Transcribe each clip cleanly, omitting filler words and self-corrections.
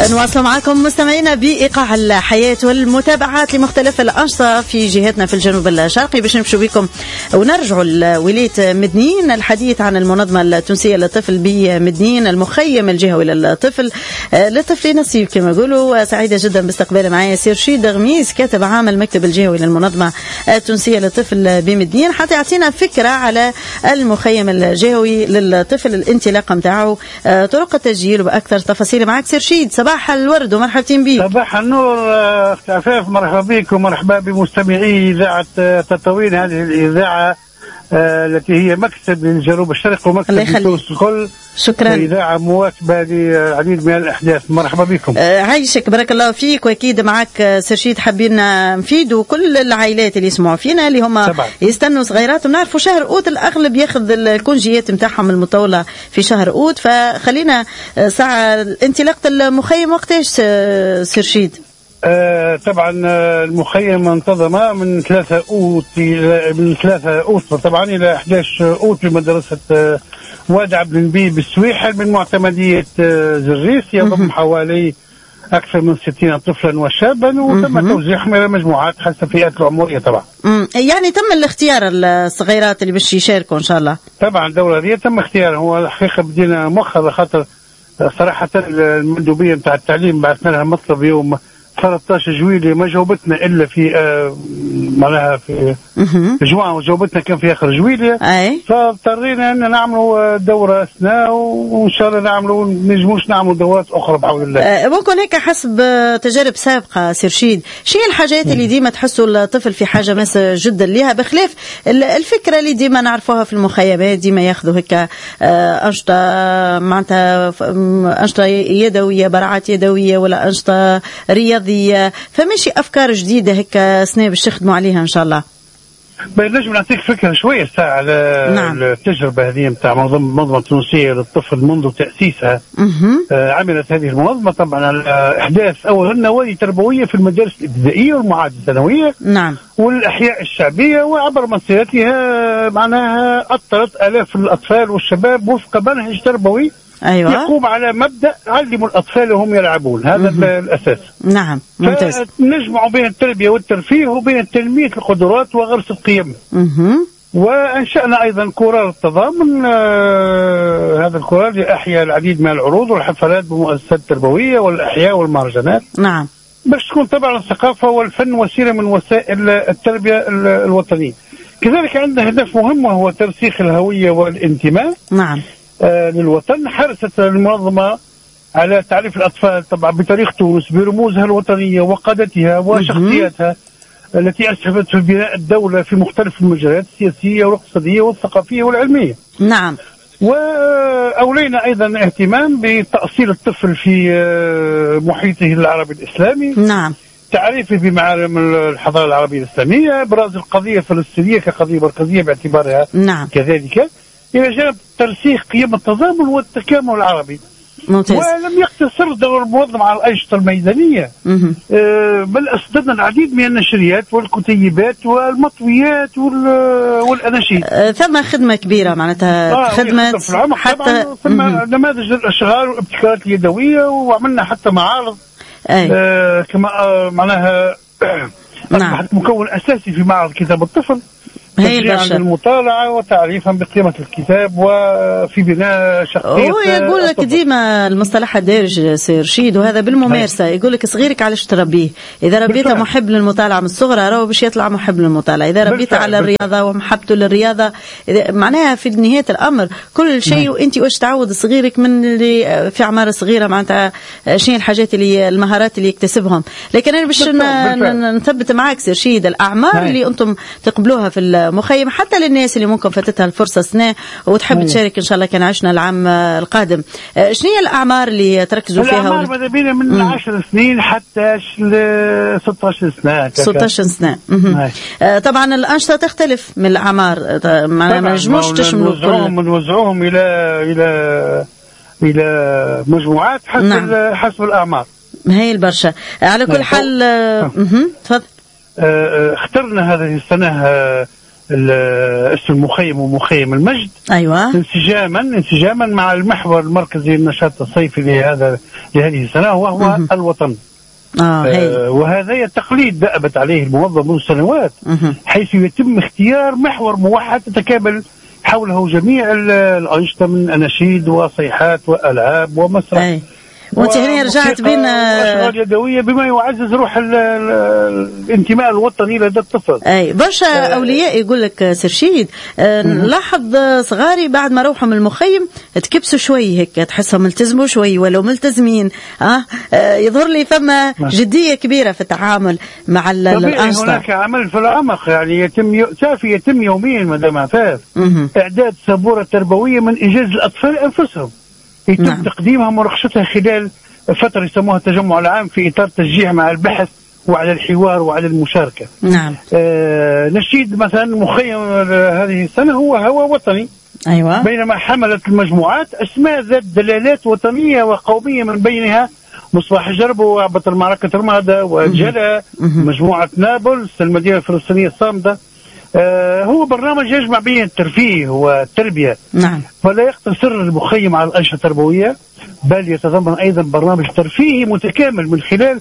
نواصل معكم مستمعينا بإيقاع الحياة والمتابعات لمختلف الأنشطة في جهتنا في الجنوب الشرقي، باش نمشوا بكم ونرجعوا لولاية مدنين. الحديث عن المنظمة التونسية للطفل بمدنين، المخيم الجهوي للطفل نصيب كما يقولوا. سعيدة جدا باستقبال معايا سي رشيد غميس، كاتب عام المكتب الجهوي للمنظمة التونسية للطفل بمدنين، حتى يعطينا فكرة على المخيم الجهوي للطفل، الانطلاقة متاعه، طرق التسجيل وبأكثر تفاصيل. معك سي رشيد، صباح الورد ومرحبتين بك. صباح النور اخت عفاف، مرحبا بك ومرحبا بمستمعي اذاعه تطوين، هذه الاذاعه التي هي مكتب للجنوب الشرقي ومكتب تونس الكل. شكرا. إذاعة مواكبة للعديد من الأحداث. مرحبا بكم. عايشك، بارك الله فيك. وأكيد معك سرشيد حابين نفيدوا كل العائلات اللي يسمعوا فينا، اللي هم يستنوا صغيراتهم. نعرفوا شهر أوت الأغلب ياخذ الكونجيات متاعهم المطولة في شهر أوت، فخلينا ساعة انطلاقة المخيم وقتاش سرشيد؟ طبعا المخيم منتظمة من 3 أوت طبعا إلى 11 أوت بمدرسة وادع بن نبي بالسويحل من معتمدية زريس، يضم حوالي أكثر من 60 طفلا وشابا، وتم توزيعهم إلى مجموعات حسب الفئات العمرية طبعا. يعني تم الاختيار الصغيرات اللي باش يشاركوا إن شاء الله. طبعا الدورة هذه تم اختيارها، هو الحقيقة بدينا مؤخرا خاطر صراحة المندوبية نتاع التعليم بعثنا لها مطلب يوم 13 جويلية، ما جاوبتنا إلا في معناها في جوان، وجاوبتنا كان في آخر جويلية، فاضطرينا أن نعملوا دورة أثناء، وإن شاء الله نجموش نعملوا دورات أخرى بحول الله. ممكن هيك حسب تجارب سابقة سي رشيد، شو هي الحاجات اللي ديما تحسوا الطفل في حاجة ماسة جدا ليها، بخلاف الفكرة اللي ديما نعرفوها في المخيمات، ديما ياخذوا هيك أنشطة معناتها أنشطة يدوية، برعات يدوية ولا أنشطة رياضية، فماشي أفكار جديدة هيك سنة باش تخدموا عليها إن شاء الله؟ نجم نعطيك فكرة شوية ساعة على التجربة هذه نتاع منظمة تونسية للطفل منذ تأسيسها. عملت هذه المنظمة طبعا على إحداث أول نوادي تربوية في المدارس الابتدائية والمعاهد الثانوية والأحياء الشعبية، وعبر مسيرتها معناها أطرت آلاف الأطفال والشباب وفق منهج تربوي يقوم على مبدأ علموا الأطفال وهم يلعبون، هذا الأساس. نعم، ممتاز. نجمع بين التربية والترفيه وبين تنمية القدرات وغرس القيم. وأنشأنا أيضا كورال التضامن، هذا الكورال يحيى العديد من العروض والحفلات بمؤسسات التربوية والأحياء والمهرجانات. نعم. باش تكون طبعا الثقافة والفن وسيلة من وسائل التربية الوطنية. كذلك عندنا هدف مهم وهو ترسيخ الهوية والانتماء. نعم. للوطن. حرصت المنظمة على تعريف الأطفال طبعا بتاريخ تونس برموزها الوطنية وقادتها وشخصياتها التي أسهمت في بناء الدولة في مختلف المجالات السياسية والاقتصادية والثقافية والعلمية. نعم. وأولينا أيضا اهتمام بتأصيل الطفل في محيطه العربي الإسلامي. نعم. تعريفه بمعالم الحضارة العربية الإسلامية، إبراز القضية الفلسطينية كقضية مركزية باعتبارها كذلك، إلى جانب ترسيخ قيم التضامن والتكامل العربي. ممتاز. ولم يقتصر دور المنظمة على الأنشطة الميدانية، بل أصدرنا العديد من النشريات والكتيبات والمطويات والأناشيد. ثم خدمة كبيرة معناتها خدمة حتى ثم نماذج الأشغال والابتكارات اليدوية، وعملنا حتى معارض كما معناها أصبحت مكون أساسي في معرض كتاب الطفل، تشجيعا للمطالعة وتعريفا بقيمة الكتاب وفي بناء شخصية. هو يقول لك ديما المصطلح الدارج سي رشيد، وهذا بالممارسة. يقول لك صغيرك علاش تربيه؟ إذا ربيته محب للمطالعة من الصغرى راهو باش يطلع محب للمطالعة. إذا ربيته على الرياضة ومحبته للرياضة، معناها في نهاية الأمر كل شيء. وأنت واش تعود صغيرك من اللي في أعمار صغيرة معناتها شنو الحاجات اللي المهارات اللي يكتسبهم. لكن أنا باش نثبت معاك سي رشيد الأعمار اللي أنتم تقبلوها في مخيم، حتى للناس اللي ممكن فاتتها الفرصة سنة وتحب تشارك إن شاء الله كان عشنا العام القادم. شنو هي الأعمار اللي تركزوا فيها؟ الأعمار ماذا بينا من 10 سنين حتى 16 سنة. 16 سنة. طبعا الأنشطة تختلف من الأعمار، ما نجموش تشملوا كل. نوزعوهم إلى مجموعات حسب الأعمار. هي البرشا. على كل حال تفضل. اخترنا هذه السنة اسم المخيم ومخيم المجد. أيوة. انسجاما مع المحور المركزي للنشاط الصيفي لهذه السنة، وهو الوطن. وهذا التقليد دأبت عليه المنظمة منذ سنوات، حيث يتم اختيار محور موحد تتكامل حوله جميع الأنشطة من أناشيد وصيحات وألعاب ومسرح. وانت هنا رجعت بينا أشغال يدوية بما يعزز روح الانتماء الوطني لدى الطفل. أي برشا أولياء يقول لك سرشيد نلاحظ صغاري بعد ما روحوا من المخيم تكبسوا شوي هيك، تحسهم ملتزموا شوي ولو ملتزمين. يظهر لي فما جدية كبيرة في التعامل مع الأنشطة. هناك عمل في العمق، يعني يتم يوميا مدام عفاف إعداد سبورة تربوية من إنجاز الأطفال أنفسهم، يتم تقديمها ومناقشتها خلال فترة يسموها التجمع العام في إطار تشجيع مع البحث وعلى الحوار وعلى المشاركة. نعم. نشيد مثلا مخيم هذه السنة هو وطني. أيوة. بينما حملت المجموعات أسماء ذات دلالات وطنية وقومية، من بينها مصباح الجرب وبطل معركة رمادة وجلا، مجموعة نابلس المدينة الفلسطينية الصامدة. هو برنامج يجمع بين الترفيه والتربية. نعم. فلا يقتصر المخيم على الأنشطة التربوية، بل يتضمن أيضا برنامج ترفيهي متكامل من خلال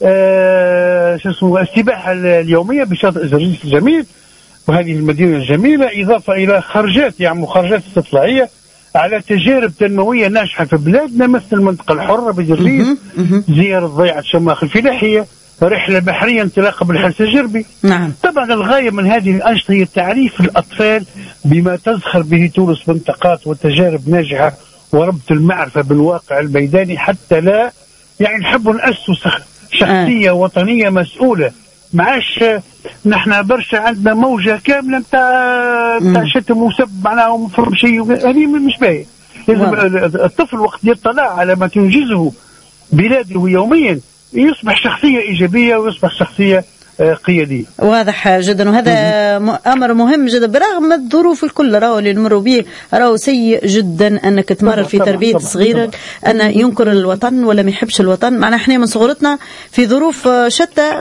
السباحة اليومية بشاطئ زرجيس الجميل وهذه المدينة الجميلة، إضافة إلى خرجات مخرجات استطلاعية على تجارب تنموية ناجحة في بلادنا، مثل المنطقة الحرة بجرجيس، زيارة ضيعة شماخ الفلاحية، رحلة بحرية انطلاقة بالحلس الجربي. نعم. طبعا الغاية من هذه الأنشطة هي تعريف الأطفال بما تزخر به تونس من طاقات وتجارب ناجحة، وربط المعرفة بالواقع الميداني، حتى لا نحب نأسس شخصية وطنية مسؤولة. معاش نحن برشا عندنا موجة كاملة متاع شتم وسب معناها ومفرم شيء، هذه مش باهي. لازم الطفل وقت يطلع على ما تنجزه بلاده يوميا يصبح شخصية إيجابية ويصبح شخصية قيادية. واضح جدا، وهذا أمر مهم جدا برغم الظروف الكل راهو اللي نمروا به. راهو سيء جدا أنك تمر في تربية صغيرك أن ينكر الوطن ولا ما يحبش الوطن. معنا احنا من صغرتنا في ظروف شتى،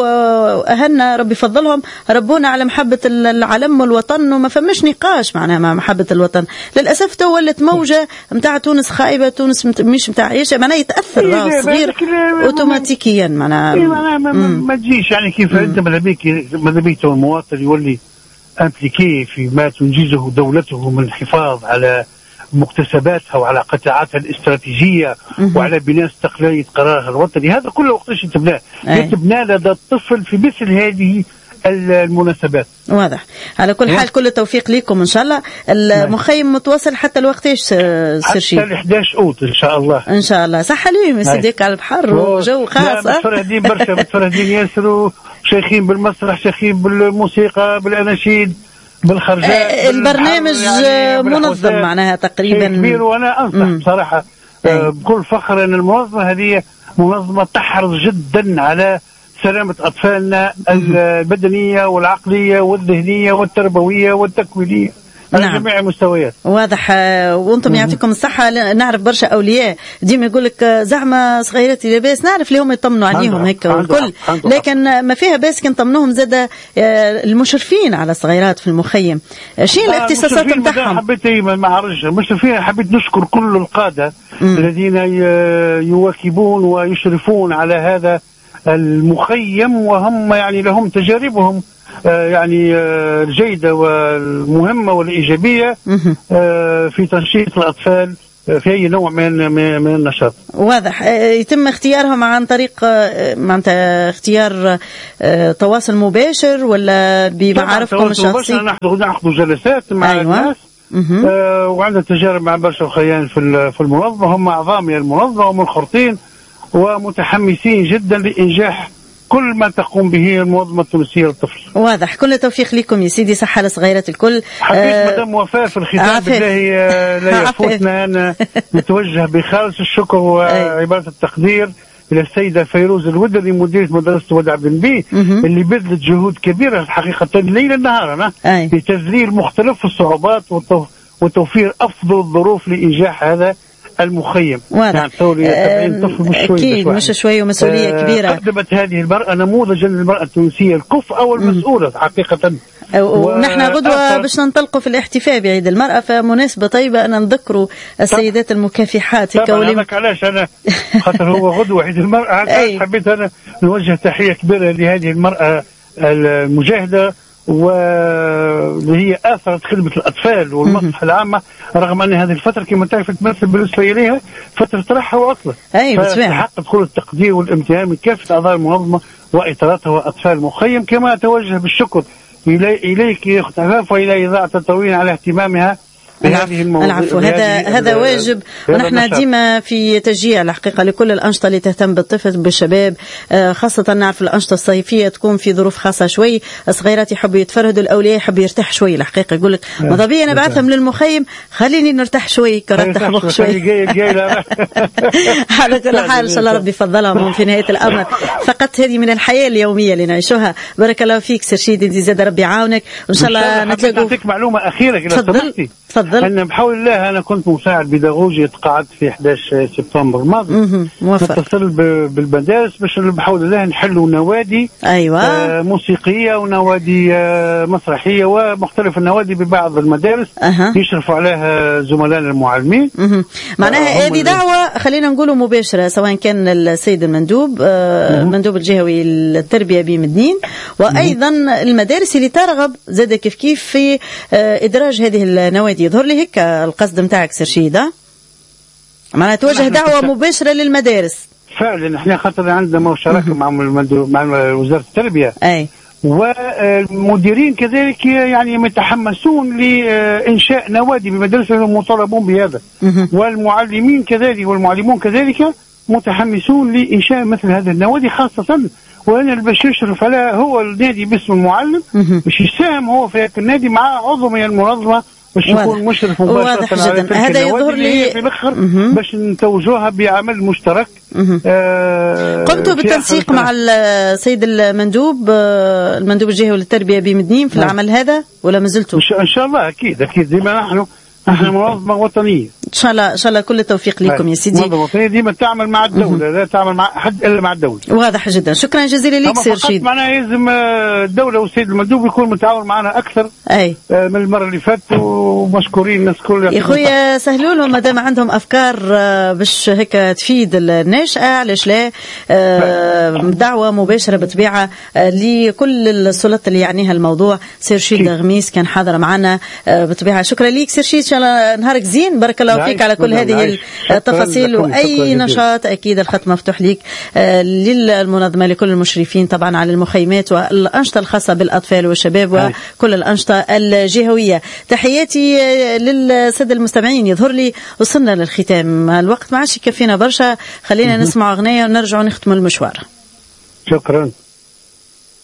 وأهلنا ربي فضلهم ربونا على محبة العلم والوطن، وما فمش نقاش معناها مع محبة الوطن. للأسف تولت موجة متاع تونس خائبة، تونس مش متاع عيش، معناها يتأثر راهو الصغير أوتوماتيكيا. معناها ما تجيش كيف انت ماذا بيك المواطن يولي امبليكي فيما تنجزه دولته من الحفاظ على مكتسباتها وعلى قطاعاتها الاستراتيجية وعلى بناء استقلالية قرارها الوطني. هذا كله وقتاش يتبنى لدى الطفل في مثل هذه المناسبات. واضح. على كل حال كل التوفيق لكم ان شاء الله. المخيم متواصل حتى الوقت ايش سيرشي؟ حتى 11 اوت ان شاء الله. ان شاء الله. صح اليوم يسديك على البحر وجو خاص. متفرهدين برشا، متفرهدين ياسر، وشيخين بالمسرح، شيخين بالموسيقى، بالاناشيد، بالخرجات. البرنامج منظم معناها تقريبا كبير. وانا انصح بصراحه بكل فخر ان المنظمه هذه منظمه تحرص جدا على سلامة أطفالنا البدنية والعقلية والذهنية والتربوية والتكوينية على جميع المستويات. واضح. وانتم يعطيكم الصحة. نعرف برشا أولياء ديما يقول لك زعما صغيرتي لاباس، نعرف لهم يطمنوا عليهم هيك والكل، لكن ما فيها باس كي نطمنوهم زاد المشرفين على الصغيرات في المخيم. شيء الاختصاصات نتاعهم؟ حبيت مع رجل المشرفين، حبيت نشكر كل القادة الذين يواكبون ويشرفون على هذا المخيم، وهم لهم تجاربهم الجيدة والمهمة والإيجابية في تنشيط الأطفال في أي نوع من النشاط. واضح. يتم اختيارهم عن طريق اختيار تواصل مباشر ولا بمعارفكم الشخصية؟ نأخذ جلسات مع الناس. وعندنا تجارب مع برشا خيان في المنظمة، هم أعضاء المنظمة ومنخرطين ومتحمسين جدا لإنجاح كل ما تقوم به المنظمة التونسية للطفل. واضح. كل التوفيق لكم يا سيدي. صحة لصغيرات الكل. حبيت مدام وفاء في الختام بالله لا يفوتنا أن نتوجه بخالص الشكر وعبارة التقدير إلى السيدة فيروز الودري مديرة مدرسة ودع بن بي اللي بذلت جهود كبيرة حقيقة ليلا نهارا في تذليل مختلف الصعوبات وتوفير أفضل الظروف لإنجاح هذا المخيم. يعني ثوري 70 طفل مش شوي، أكيد مش شوي، ومسؤولية كبيرة. قدمت هذه المرأة نموذجا للمرأة التونسية الكفء والمسؤولة حقيقة. ونحن غدوة باش ننطلقوا في الاحتفال بعيد المرأة، فمناسبة طيبة أن نذكروا السيدات المكافحات. طبعا علاش أنا خاطر هو غدوة عيد المرأة حبيت أنا نوجه تحية كبيرة لهذه المرأة المجاهدة واللي هي آثرت خدمة الأطفال والمصلحة العامة، رغم أن هذه الفترة كما تعرف تمثل بالنسبة إليها فترة رحى وأصلا. فحق دخول التقدير والامتنان من كافة أعضاء المنظمة وإطاراتها وأطفال المخيم. كما أتوجه بالشكر إليك يا أخت عفاف وإلى إذاعة التطوين على اهتمامها بهذه الموضوع. العفو، هذا واجب، ونحن ديما في تشجيع الحقيقة لكل الأنشطة اللي تهتم بالطفل بالشباب، خاصة نعرف الأنشطة الصيفية تكون في ظروف خاصة شوي، الصغيرات يحبوا يتفرهدوا، الأولياء يحبوا يرتاح شوي. الحقيقة يقول لك ماذا بيا أنا بعثهم للمخيم، خليني نرتاح شوي كرتاح مخ شوي. على كل حال إن شاء الله ربي يفضلهم في نهاية الأمر. فقط هذه من الحياة اليومية اللي نعيشوها. بارك الله فيك سير رشيد، انت زاد ربي يعاونك وإن شاء الله نتلاقوا. أعطيك معلومة أخيرة كده. تفضل. أنا بحول الله أنا كنت مساعد بيداغوجي، تقاعدت في 11 سبتمبر الماضي. نتصل بالمدارس باش بحول الله نحلوا نوادي موسيقية ونوادي مسرحية ومختلف النوادي ببعض المدارس يشرفوا عليها زملائنا المعلمين. معناها هذه دعوة خلينا نقولوا مباشرة، سواء كان السيد المندوب المندوب الجهوي للتربية بمدنين، وأيضا المدارس اللي ترغب زاد كيف في إدراج هذه النوادي. يظهر لي هيك القصد متاعك سير رشيد، معناها توجه دعوة مباشرة للمدارس. فعلا احنا خاطر عندنا مشاركة مع وزارة التربية والمديرين كذلك يعني يتحمسون لإنشاء نوادي بمدارسهم، مطالبون بهذا. والمعلمين كذلك والمعلمون كذلك متحمسون لإنشاء مثل هذه النوادي، خاصة وأنا اللي باش يشرف على هو النادي باسم المعلم، باش يساهم هو في النادي مع عضو من المنظمة باش يكون مشرف مباشرة على تلك هذا يظهر لي في الأخر باش نتوجوها بعمل مشترك. قمتوا بالتنسيق مع السيد المندوب الجهوي للتربية بمدنين في العمل هذا ولا ما زلتوا؟ إن شاء الله أكيد ديما نحن منظمة وطنية. إن شاء الله كل التوفيق لكم يا سيدي. منظمة وطنية ديما تعمل مع الدولة، لا تعمل مع أحد إلا مع الدولة. واضح جدا. شكرا جزيلا لك سير رشيد. معناها لازم الدولة والسيد المندوب يكون متعاون معنا أكثر من المرة اللي فاتت، ومشكورين الناس كلها. يا خويا سهلوا لهم ما دام عندهم أفكار باش هيك تفيد الناشئة، علاش لا؟ دعوة مباشرة بطبيعة لكل السلطات اللي يعنيها الموضوع. سير رشيد غميس كان حاضر معنا بطبيعة. شكرا لك سير رشيد، إن شاء الله نهارك زين. بارك الله فيك على كل هذه التفاصيل، وأي نشاط أكيد الخط مفتوح لك للمنظمة، لكل المشرفين طبعا على المخيمات والأنشطة الخاصة بالأطفال والشباب وكل الأنشطة الجهوية. تحياتي للسادة المستمعين. يظهر لي وصلنا للختام، الوقت ما عادش يكفينا برشا، خلينا نسمع أغنية ونرجع نختم المشوار. شكرا.